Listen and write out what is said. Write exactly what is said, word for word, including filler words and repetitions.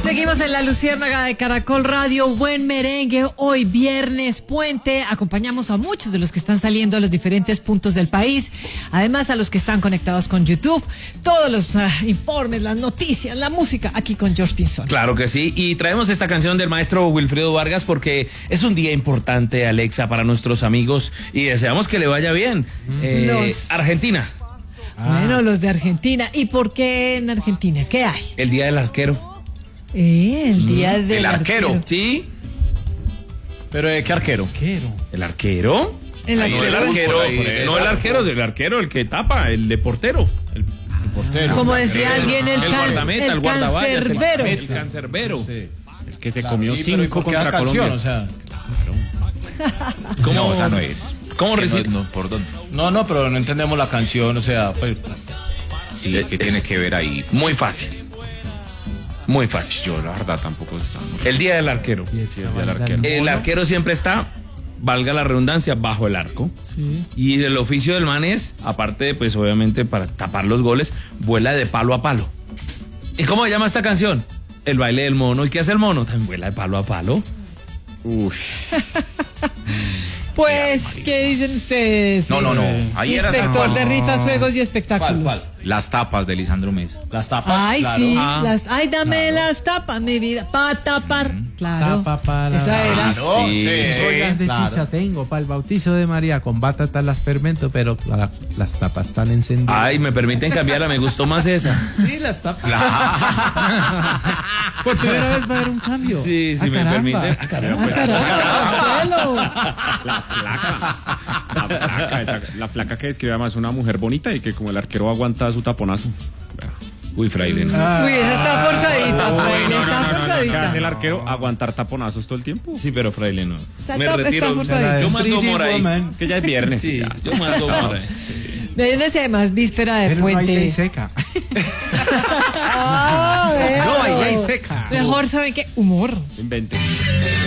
Seguimos en la Luciérnaga de Caracol Radio, buen merengue, hoy viernes puente, acompañamos a muchos de los que están saliendo a los diferentes puntos del país, además a los que están conectados con YouTube, todos los uh, informes, las noticias, la música, aquí con George Pinzón. Claro que sí, y traemos esta canción del maestro Wilfrido Vargas porque es un día importante, Alexa, para nuestros amigos y deseamos que le vaya bien. Eh, Los... Argentina. Ah. Bueno, los de Argentina. ¿Y por qué en Argentina? ¿Qué hay? El día del arquero. Eh, el día del El arquero, arquero. ¿sí? ¿Pero de qué arquero? ¿Arquero? ¿El arquero? El Ahí, el arquero, ahí, no el arquero, el arquero, el que tapa, el de portero. El, el portero. Como decía el, alguien, el, el can, guardameta, el, el guardaballas, cancerbero. El, el cancerbero. Sí. El que se Claro, comió y, cinco contra Colombia. Canción, o sea. ¿Cómo? No, o sea, no es. ¿Cómo es recibe? no, no, ¿por dónde? No, no, pero no entendemos la canción, o sea. Pues, Sí, ¿qué tiene que ver ahí? Muy fácil. Muy fácil. Yo, la verdad, tampoco está. El día del arquero. Sí, el día del arquero. El arquero siempre está, valga la redundancia, bajo el arco. Sí. Y el oficio del man es, aparte de, pues, obviamente, para tapar los goles, vuela de palo a palo. ¿Y cómo se llama esta canción? El baile del mono. ¿Y qué hace el mono? También vuela de palo a palo. Uf. Pues, ¿qué dicen ustedes? No, no, no. Ahí era Inspector San de Juan. rifas, juegos y espectáculos. ¿Cuál, cuál? Las tapas de Lisandro Mesa. Las tapas. Ay, claro. sí, Ah, las, ay, dame claro. las tapas, mi vida, para tapar. Claro, Tapa para- esa era. Claro, Sí. sí, Ollas de claro. chicha tengo para el bautizo de María, con batatas las fermento, pero la- las tapas están encendidas. Ay, me permiten cambiarla, me gustó más esa. Sí, las tapas. Por primera vez va a haber un cambio. Sí, sí, Ah, me caramba. permiten. Ah, caramba, pues. Ah, La flaca, la flaca, esa- la flaca que describe además una mujer bonita y que como el arquero aguanta su taponazo. Uy, fraile. ¿no? Uy, esa está forzadita, Uy, Fraile, no, está no, no, no, ¿qué hace forzadita. el arquero? Aguantar taponazos todo el tiempo. Sí, pero fraile no. Está Me top, retiro. está forzadita. Yo mando Pretty humor ahí. woman. Que ya es viernes. Sí, ya. yo mando humor ahí. Déjense más víspera de Pero no hay ley puente. seca. Ah, veo. No hay ley seca. Mejor, ¿saben qué? Humor. Invente.